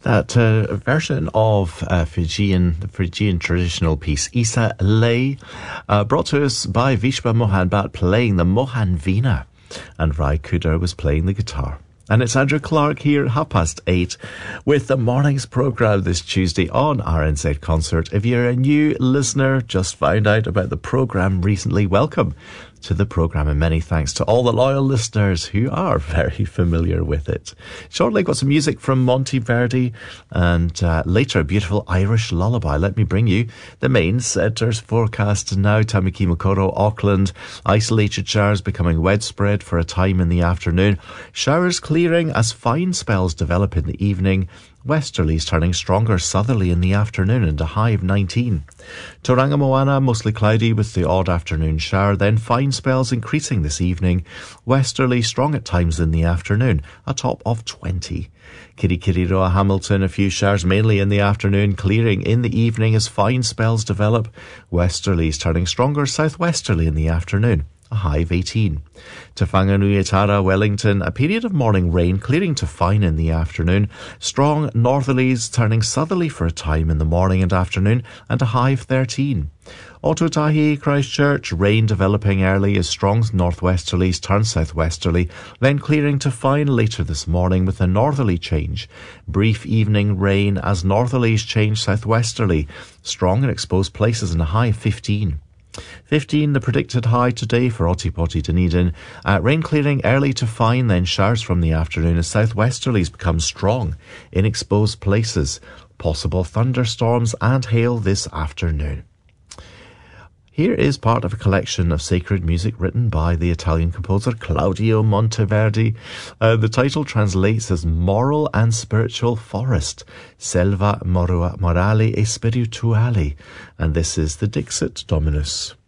That version of the Fijian traditional piece, Isa Lay, brought to us by Vishwa Mohan Bhatt playing the Mohan Veena, and Rai Kudar was playing the guitar. And it's Andrew Clark here at 8:30 with the morning's programme this Tuesday on RNZ Concert. If you're a new listener, just found out about the programme recently, welcome to the programme, and many thanks to all the loyal listeners who are very familiar with it. Shortly, got some music from Monteverdi, and later a beautiful Irish lullaby. Let me bring you the main centre's forecast now. Tamaki Makaurau, Auckland, isolated showers becoming widespread for a time in the afternoon. Showers clearing as fine spells develop in the evening. Westerlies turning stronger southerly in the afternoon and a high of 19. Tauranga Moana, mostly cloudy with the odd afternoon shower, then fine spells increasing this evening. Westerly strong at times in the afternoon, a top of 20. Kirikiriroa Hamilton, a few showers mainly in the afternoon, clearing in the evening as fine spells develop. Westerlies turning stronger southwesterly in the afternoon, a high of 18. Te Whanganui-a-Tara, Wellington, a period of morning rain clearing to fine in the afternoon. Strong northerlies turning southerly for a time in the morning and afternoon, and a high of 13. Ōtautahi, Christchurch, rain developing early as strong northwesterlies turn southwesterly, then clearing to fine later this morning with a northerly change. Brief evening rain as northerlies change southwesterly, strong in exposed places and a high of 15. 15, the predicted high today for Otipoti, Dunedin. Rain clearing early to fine, then showers from the afternoon as southwesterlies become strong in exposed places. Possible thunderstorms and hail this afternoon. Here is part of a collection of sacred music written by the Italian composer Claudio Monteverdi. The title translates as Moral and Spiritual Forest, Selva Morale e Spirituale, and this is the Dixit Dominus.